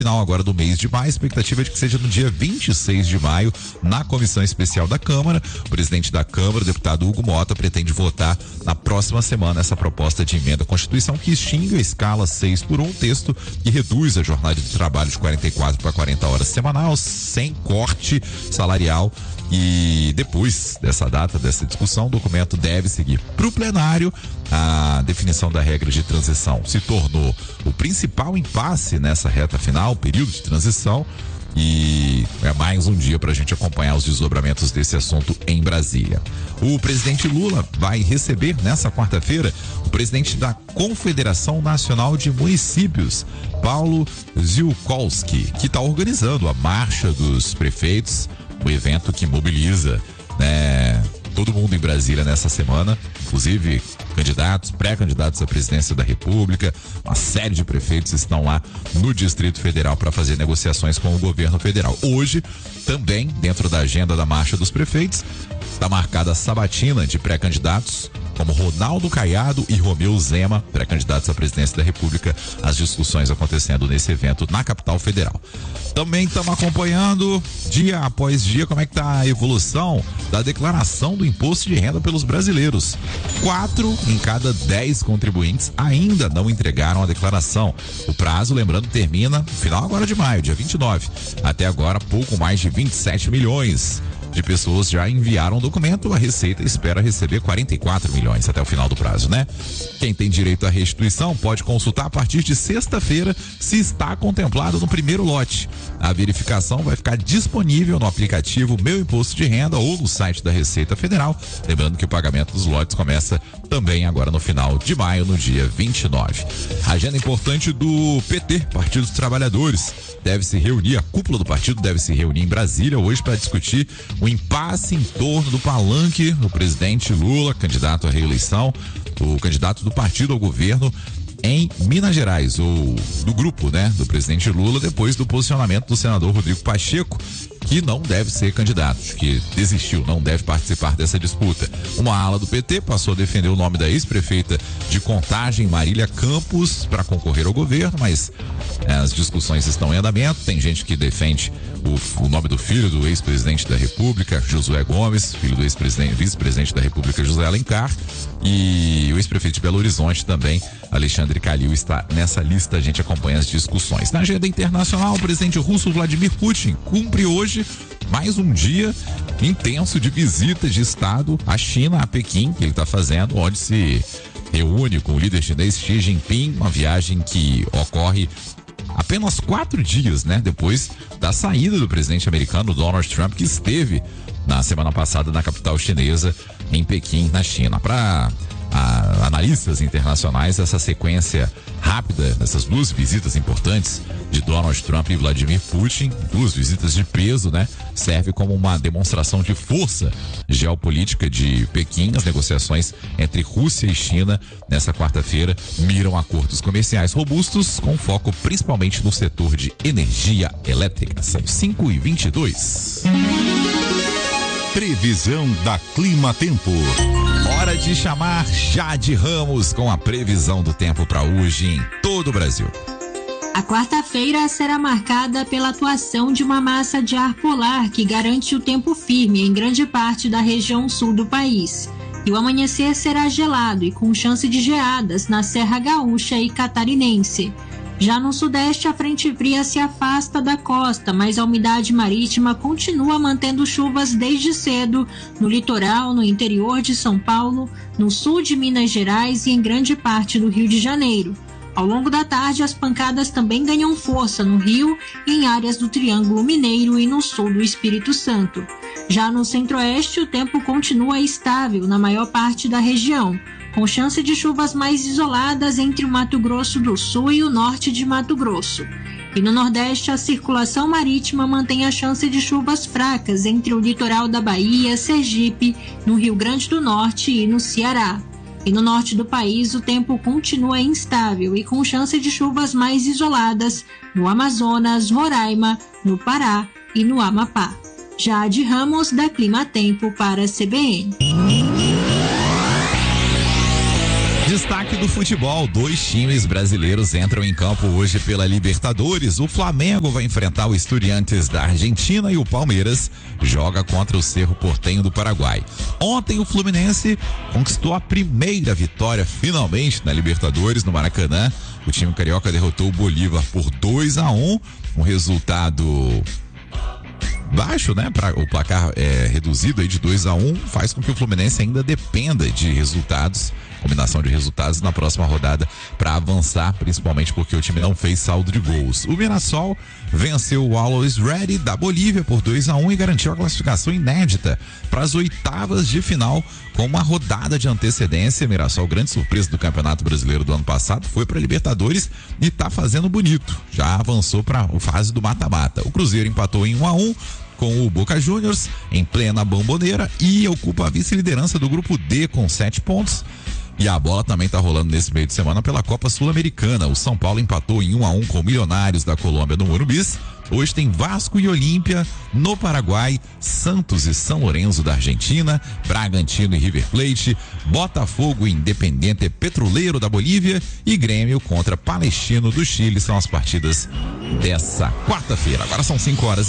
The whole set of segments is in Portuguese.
final agora do mês de maio, expectativa de que seja no dia 26 de maio, na comissão especial da Câmara. O presidente da Câmara, o deputado Hugo Mota, pretende votar na próxima semana essa proposta de emenda à Constituição que extingue a escala 6x1, texto que reduz a jornada de trabalho de 44 para 40 horas semanal, sem corte salarial. E depois dessa data, dessa discussão, o documento deve seguir para o plenário. A definição da regra de transição se tornou o principal impasse nessa reta final, período de transição, e é mais um dia para a gente acompanhar os desdobramentos desse assunto em Brasília. O presidente Lula vai receber nessa quarta-feira o presidente da Confederação Nacional de Municípios, Paulo Ziolkowski, que está organizando a Marcha dos Prefeitos, o evento que mobiliza, né, todo mundo em Brasília nessa semana, inclusive candidatos, pré-candidatos à presidência da República. Uma série de prefeitos estão lá no Distrito Federal para fazer negociações com o governo federal. Hoje, também, dentro da agenda da Marcha dos Prefeitos, está marcada a sabatina de pré-candidatos, como Ronaldo Caiado e Romeu Zema, pré-candidatos à presidência da República, as discussões acontecendo nesse evento na capital federal. Também estamos acompanhando, dia após dia, como é que está a evolução da declaração do imposto de renda pelos brasileiros. 4 em cada 10 contribuintes ainda não entregaram a declaração. O prazo, lembrando, termina no final agora de maio, dia 29. Até agora, pouco mais de 27 milhões de pessoas já enviaram o documento. A Receita espera receber 44 milhões até o final do prazo, né? Quem tem direito à restituição pode consultar a partir de sexta-feira se está contemplado no primeiro lote. A verificação vai ficar disponível no aplicativo Meu Imposto de Renda ou no site da Receita Federal. Lembrando que o pagamento dos lotes começa também agora no final de maio, no dia 29. Agenda importante do PT, Partido dos Trabalhadores, deve se reunir, a cúpula do partido deve se reunir em Brasília hoje para discutir o impasse em torno do palanque do presidente Lula, candidato à reeleição, o candidato do partido ao governo em Minas Gerais, ou do grupo, né, do presidente Lula, depois do posicionamento do senador Rodrigo Pacheco, que não deve ser candidato, que desistiu, não deve participar dessa disputa. Uma ala do PT passou a defender o nome da ex-prefeita de Contagem, Marília Campos, para concorrer ao governo, mas as discussões estão em andamento. Tem gente que defende o nome do filho do ex-presidente da República, Josué Gomes, filho do vice-presidente da República, José Alencar, e o ex-prefeito de Belo Horizonte também, Alexandre Calil, está nessa lista. A gente acompanha as discussões. Na agenda internacional, o presidente russo Vladimir Putin cumpre hoje mais um dia intenso de visita de Estado à China, a Pequim, que ele está fazendo, onde se reúne com o líder chinês Xi Jinping, uma viagem que ocorre apenas 4 dias, né, depois da saída do presidente americano Donald Trump, que esteve na semana passada na capital chinesa, em Pequim, na China. Para analistas internacionais, essa sequência rápida, essas 2 visitas importantes de Donald Trump e Vladimir Putin, 2 visitas de peso, né, serve como uma demonstração de força geopolítica de Pequim. As negociações entre Rússia e China nessa quarta-feira miram acordos comerciais robustos, com foco principalmente no setor de energia elétrica. São 5h22. Previsão da Clima Tempo. Hora de chamar Jade Ramos com a previsão do tempo para hoje em todo o Brasil. A quarta-feira será marcada pela atuação de uma massa de ar polar que garante o tempo firme em grande parte da região sul do país. E o amanhecer será gelado e com chance de geadas na Serra Gaúcha e Catarinense. Já no sudeste, a frente fria se afasta da costa, mas a umidade marítima continua mantendo chuvas desde cedo no litoral, no interior de São Paulo, no sul de Minas Gerais e em grande parte do Rio de Janeiro. Ao longo da tarde, as pancadas também ganham força no Rio e em áreas do Triângulo Mineiro e no sul do Espírito Santo. Já no centro-oeste, o tempo continua estável na maior parte da região, com chance de chuvas mais isoladas entre o Mato Grosso do Sul e o norte de Mato Grosso. E no Nordeste, a circulação marítima mantém a chance de chuvas fracas entre o litoral da Bahia, Sergipe, no Rio Grande do Norte e no Ceará. E no norte do país, o tempo continua instável e com chance de chuvas mais isoladas no Amazonas, Roraima, no Pará e no Amapá. Jade Ramos, da Clima Tempo, para a CBN. Destaque do futebol, 2 times brasileiros entram em campo hoje pela Libertadores. O Flamengo vai enfrentar o Estudiantes da Argentina e o Palmeiras joga contra o Cerro Porteño do Paraguai. Ontem o Fluminense conquistou a primeira vitória finalmente na Libertadores no Maracanã. O time carioca derrotou o Bolívar por 2-1, um resultado baixo, né? O placar reduzido aí de 2-1 faz com que o Fluminense ainda dependa de resultados, combinação de resultados na próxima rodada para avançar, principalmente porque o time não fez saldo de gols. O Mirassol venceu o Always Ready da Bolívia por 2-1 e garantiu a classificação inédita para as oitavas de final com uma rodada de antecedência. Mirassol, grande surpresa do Campeonato Brasileiro do ano passado, foi para a Libertadores e tá fazendo bonito. Já avançou para a fase do mata-mata. O Cruzeiro empatou em 1-1 com o Boca Juniors em plena Bomboneira e ocupa a vice-liderança do grupo D com 7 pontos. E a bola também tá rolando nesse meio de semana pela Copa Sul-Americana. O São Paulo empatou em 1-1 com o Milionários da Colômbia no Morumbis. Hoje tem Vasco e Olímpia no Paraguai, Santos e São Lourenço da Argentina, Bragantino e River Plate, Botafogo e Independiente Petroleiro da Bolívia e Grêmio contra Palestino do Chile. São as partidas dessa quarta-feira. Agora são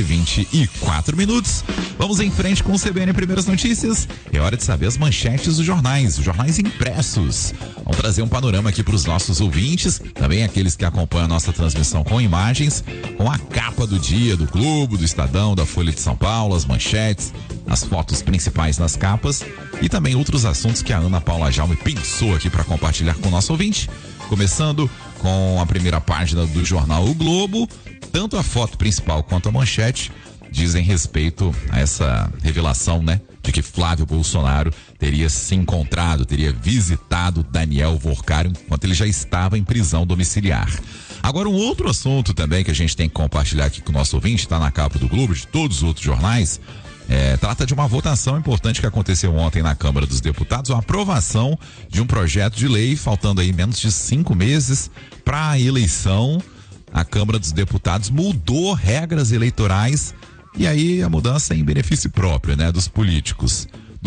5h24. Vamos em frente com o CBN Primeiras Notícias. É hora de saber as manchetes dos jornais, os jornais impressos. Vamos trazer um panorama aqui para os nossos ouvintes, também aqueles que acompanham a nossa transmissão com imagens, com a capa do dia, do Globo, do Estadão, da Folha de São Paulo, as manchetes, as fotos principais nas capas e também outros assuntos que a Ana Paula Jaume pensou aqui para compartilhar com o nosso ouvinte. Começando com a primeira página do jornal O Globo, tanto a foto principal quanto a manchete dizem respeito a essa revelação, né? De que Flávio Bolsonaro teria se encontrado, teria visitado Daniel Vorcaro enquanto ele já estava em prisão domiciliar. Agora, um outro assunto também que a gente tem que compartilhar aqui com o nosso ouvinte, está na capa do Globo, de todos os outros jornais, trata de uma votação importante que aconteceu ontem na Câmara dos Deputados, a aprovação de um projeto de lei, faltando aí menos de 5 meses para a eleição. A Câmara dos Deputados mudou regras eleitorais e aí a mudança é em benefício próprio, né, dos políticos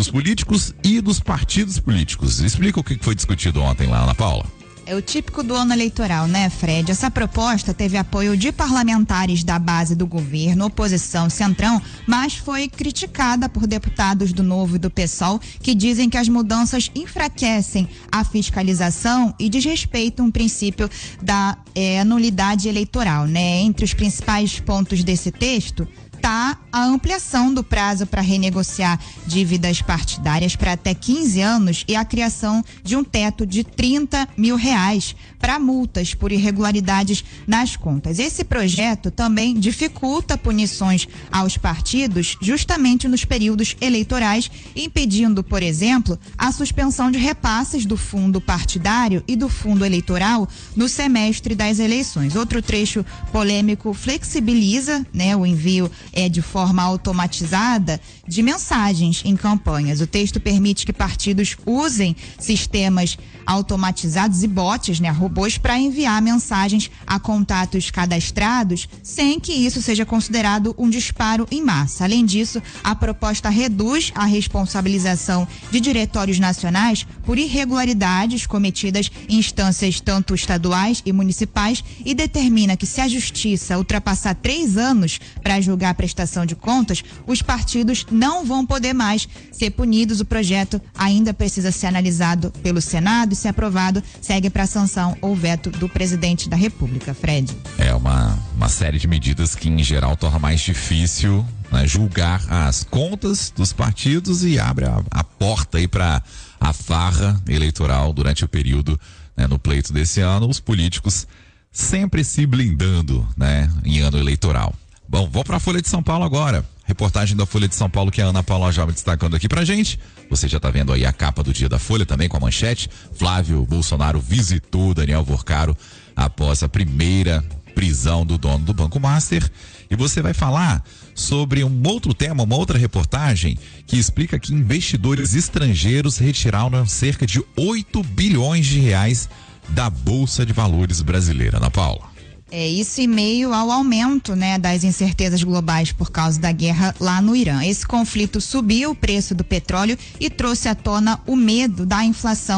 e dos partidos políticos. Explica o que foi discutido ontem lá, Ana Paula. É o típico do ano eleitoral, né, Fred? Essa proposta teve apoio de parlamentares da base do governo, oposição, centrão, mas foi criticada por deputados do Novo e do PSOL, que dizem que as mudanças enfraquecem a fiscalização e desrespeitam o princípio da nulidade eleitoral, né? Entre os principais pontos desse texto está a ampliação do prazo para renegociar dívidas partidárias para até 15 anos e a criação de um teto de R$30 mil para multas por irregularidades nas contas. Esse projeto também dificulta punições aos partidos justamente nos períodos eleitorais, impedindo, por exemplo, a suspensão de repasses do fundo partidário e do fundo eleitoral no semestre das eleições. Outro trecho polêmico flexibiliza, né, o envio de forma automatizada de mensagens em campanhas. O texto permite que partidos usem sistemas automatizados e bots, né, robôs, para enviar mensagens a contatos cadastrados sem que isso seja considerado um disparo em massa. Além disso, a proposta reduz a responsabilização de diretórios nacionais por irregularidades cometidas em instâncias tanto estaduais e municipais e determina que, se a justiça ultrapassar 3 anos para julgar a prestação de contas, os partidos não vão poder mais ser punidos. O projeto ainda precisa ser analisado pelo Senado e, se aprovado, segue para a sanção ou veto do presidente da República. Fred. É uma série de medidas que, em geral, torna mais difícil, né, julgar as contas dos partidos e abre a porta aí para a farra eleitoral durante o período, né, no pleito desse ano, os políticos sempre se blindando, né, em ano eleitoral. Bom, vou para a Folha de São Paulo agora. Reportagem da Folha de São Paulo que a Ana Paula já me destacando aqui pra gente. Você já tá vendo aí a capa do dia da Folha também com a manchete. Flávio Bolsonaro visitou Daniel Vorcaro após a primeira prisão do dono do Banco Master. E você vai falar sobre um outro tema, uma outra reportagem que explica que investidores estrangeiros retiraram cerca de 8 bilhões de reais da Bolsa de Valores brasileira. Ana Paula. É isso, em meio ao aumento, né, das incertezas globais por causa da guerra lá no Irã. Esse conflito subiu o preço do petróleo e trouxe à tona o medo da inflação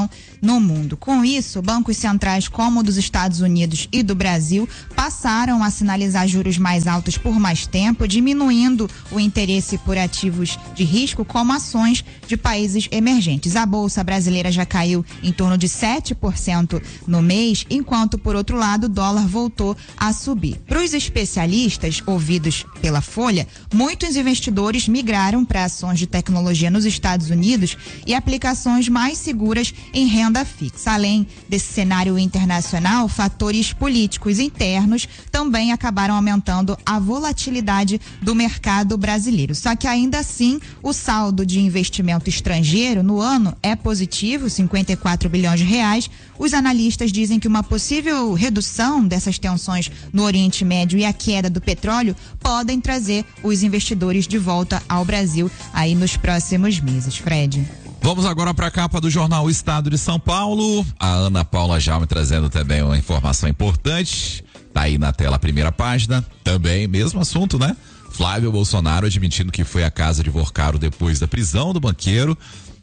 no mundo. Com isso, bancos centrais como o dos Estados Unidos e do Brasil passaram a sinalizar juros mais altos por mais tempo, diminuindo o interesse por ativos de risco como ações de países emergentes. A Bolsa Brasileira já caiu em torno de 7% no mês, enquanto, por outro lado, o dólar voltou a subir. Para os especialistas ouvidos pela Folha, muitos investidores migraram para ações de tecnologia nos Estados Unidos e aplicações mais seguras em renda fixa. Além desse cenário internacional, fatores políticos internos também acabaram aumentando a volatilidade do mercado brasileiro. Só que ainda assim, o saldo de investimento estrangeiro no ano é positivo, 54 bilhões de reais. Os analistas dizem que uma possível redução dessas tensões no Oriente Médio e a queda do petróleo podem trazer os investidores de volta ao Brasil aí nos próximos meses. Fred. Vamos agora para a capa do jornal Estado de São Paulo. A Ana Paula Jaume trazendo também uma informação importante. Tá aí na tela a primeira página. Também, mesmo assunto, né? Flávio Bolsonaro admitindo que foi à casa de Vorcaro depois da prisão do banqueiro.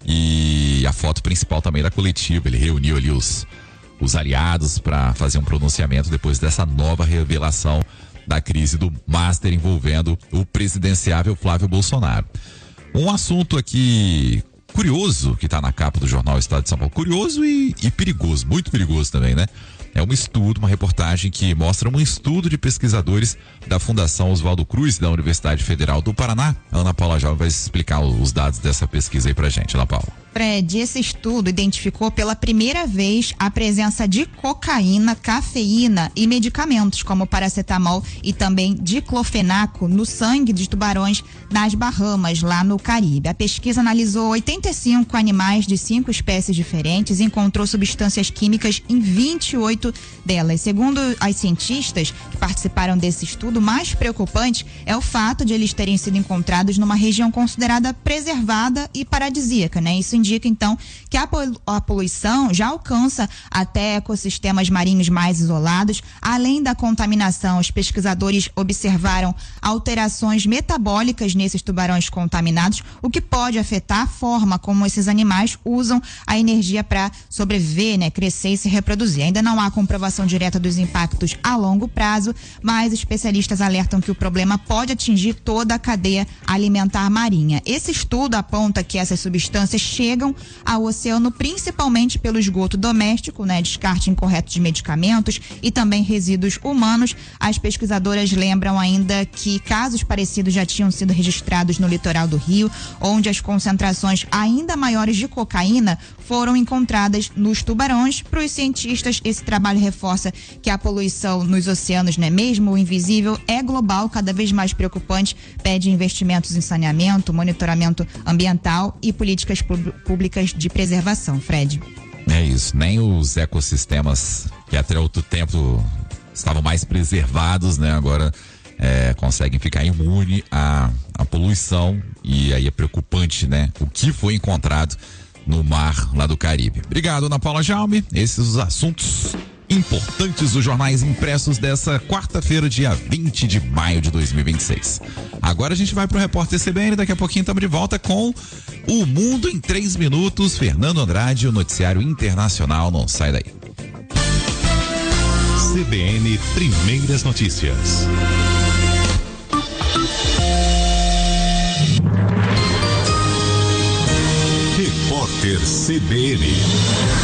E a foto principal também da coletiva. Ele reuniu ali os aliados para fazer um pronunciamento depois dessa nova revelação da crise do Master envolvendo o presidenciável Flávio Bolsonaro. Um assunto aqui curioso que está na capa do jornal Estado de São Paulo. Curioso e perigoso, muito perigoso também, né? É um estudo, uma reportagem que mostra um estudo de pesquisadores da Fundação Oswaldo Cruz, da Universidade Federal do Paraná. A Ana Paula Jovem vai explicar os dados dessa pesquisa aí pra gente, Ana Paula. Fred, esse estudo identificou pela primeira vez a presença de cocaína, cafeína e medicamentos como paracetamol e também diclofenaco no sangue de tubarões nas Bahamas, lá no Caribe. A pesquisa analisou 85 animais de 5 espécies diferentes e encontrou substâncias químicas em 28 delas. Segundo as cientistas que participaram desse estudo, o mais preocupante é o fato de eles terem sido encontrados numa região considerada preservada e paradisíaca, né? Isso indica, então, que a poluição já alcança até ecossistemas marinhos mais isolados. Além da contaminação, os pesquisadores observaram alterações metabólicas nesses tubarões contaminados, o que pode afetar a forma como esses animais usam a energia para sobreviver, né, crescer e se reproduzir. Ainda não há comprovação direta dos impactos a longo prazo, mas especialistas alertam que o problema pode atingir toda a cadeia alimentar marinha. Esse estudo aponta que essas substâncias chegam ao oceano principalmente pelo esgoto doméstico, né, descarte incorreto de medicamentos e também resíduos humanos. As pesquisadoras lembram ainda que casos parecidos já tinham sido registrados no litoral do Rio, onde as concentrações ainda maiores de cocaína foram encontradas nos tubarões. Para os cientistas, esse trabalho reforça que a poluição nos oceanos, né, mesmo o invisível, é global, cada vez mais preocupante, pede investimentos em saneamento, monitoramento ambiental e políticas públicas de preservação. Fred. É isso, nem os ecossistemas que até outro tempo estavam mais preservados, né, agora conseguem ficar imune à poluição, e aí é preocupante, né, o que foi encontrado no mar lá do Caribe. Obrigado, Ana Paula Jaume. Esses os assuntos importantes dos jornais impressos dessa quarta-feira, dia 20 de maio de 2026. Agora a gente vai pro Repórter CBN, daqui a pouquinho estamos de volta com O Mundo em 3 Minutos. Fernando Andrade, o noticiário internacional, não sai daí. CBN Primeiras Notícias. Repórter CBN.